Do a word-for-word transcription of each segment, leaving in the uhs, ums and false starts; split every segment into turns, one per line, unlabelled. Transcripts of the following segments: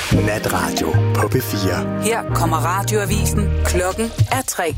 Natradio på P fire.
Her kommer radioavisen. Klokken er tre.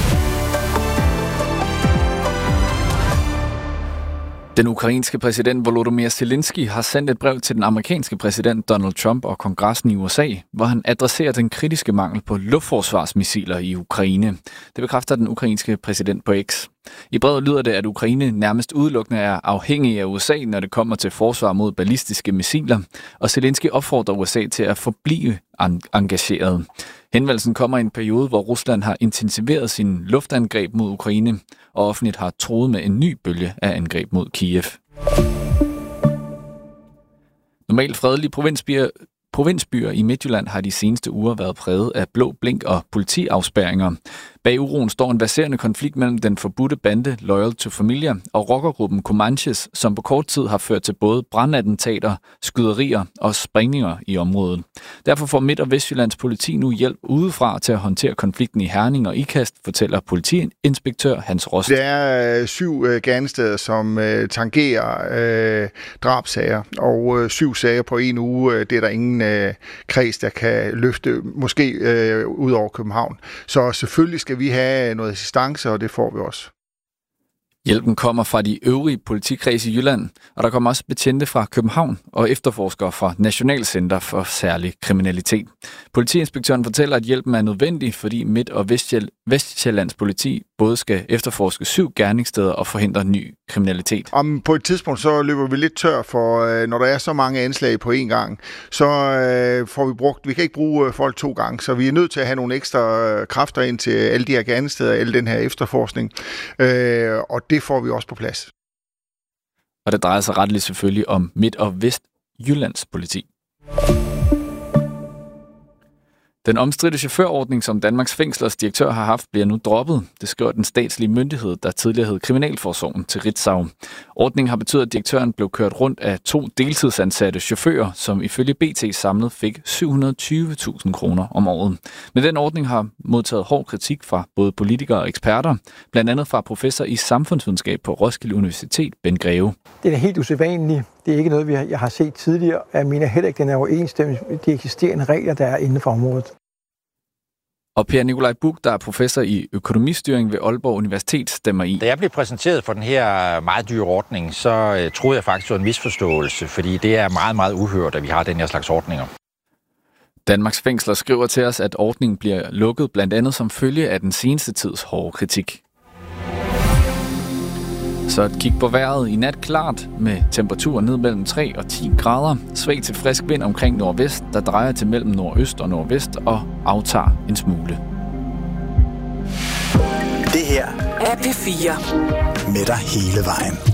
Den ukrainske præsident Volodymyr Zelensky har sendt et brev til den amerikanske præsident Donald Trump og kongressen i U S A, hvor han adresserer den kritiske mangel på luftforsvarsmissiler i Ukraine. Det bekræfter den ukrainske præsident på X. I brevet lyder det, at Ukraine nærmest udelukkende er afhængig af U S A, når det kommer til forsvar mod ballistiske missiler, og Zelensky opfordrer U S A til at forblive engageret. Henvendelsen kommer i en periode, hvor Rusland har intensiveret sin luftangreb mod Ukraine, og offentligt har truet med en ny bølge af angreb mod Kiev. Normalt fredelige provinsbyer, provinsbyer i Midtjylland har de seneste uger været præget af blå blink og politiafspærringer. Bag uroen står en verserende konflikt mellem den forbudte bande Loyal to Familia og rockergruppen Comanches, som på kort tid har ført til både brandattentater, skyderier og sprængninger i området. Derfor får Midt- og Vestjyllands politi nu hjælp udefra til at håndtere konflikten i Herning og Ikast, fortæller politiinspektør Hans Rost.
Det er øh, syv øh, gerningssteder, som øh, tangerer øh, drabsager, og øh, syv sager på en uge, øh, det er der ingen øh, kreds, der kan løfte, måske øh, ud over København. Så selvfølgelig skal vi have noget assistance, og det får vi også.
Hjælpen kommer fra de øvrige politikredse i Jylland, og der kommer også betjente fra København og efterforskere fra Nationalcenter for Særlig Kriminalitet. Politiinspektøren fortæller, at hjælpen er nødvendig, fordi Midt- og Vestjylland, Vestsjællands politi både skal efterforske syv gerningssteder og forhindre ny kriminalitet.
Om på et tidspunkt så løber vi lidt tør, for øh, når der er så mange anslag på én gang, så øh, får vi brugt, vi kan ikke bruge folk to gange, så vi er nødt til at have nogle ekstra kræfter ind til alle de her gerningssteder, alle den her efterforskning, øh, og det får vi også på plads.
Og det drejer sig retteligt selvfølgelig om Midt- og Vestjyllands politi. Den omstridte chaufførordning, som Danmarks Fængslers direktør har haft, bliver nu droppet. Det skriver den statslige myndighed, der tidligere hed Kriminalforsorgen, til Ritzau. Ordningen har betydet, at direktøren blev kørt rundt af to deltidsansatte chauffører, som ifølge B T samlet fik syv hundrede og tyve tusind kroner om året. Men den ordning har modtaget hård kritik fra både politikere og eksperter, blandt andet fra professor i samfundsvidenskab på Roskilde Universitet, Ben Greve.
Det er helt usædvanligt. Det er ikke noget, jeg har set tidligere. Jeg mener heller ikke, den er overensstemmelse med de eksisterende regler, der er inden for området.
Og Per Nikolaj Buch, der er professor i økonomistyring ved Aalborg Universitet, stemmer i.
Da jeg blev præsenteret for den her meget dyre ordning, så troede jeg faktisk, det var en misforståelse, fordi det er meget, meget uhørt, at vi har den her slags ordninger.
Danmarks Fængsler skriver til os, at ordningen bliver lukket blandt andet som følge af den seneste tids hårde kritik. Så et kig på vejret. I nat klart med temperaturer ned mellem tre og ti grader. Svag til frisk vind omkring nordvest, der drejer til mellem nordøst og nordvest og aftager en smule.
Det her
er P fire.
Med dig hele vejen.